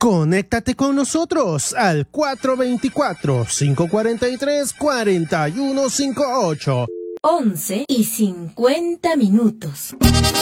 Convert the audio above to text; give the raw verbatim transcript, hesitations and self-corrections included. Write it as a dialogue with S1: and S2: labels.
S1: Conéctate con nosotros al cuatro dos cuatro, cinco cuatro tres, cuatro uno cinco ocho.
S2: once y cincuenta minutos.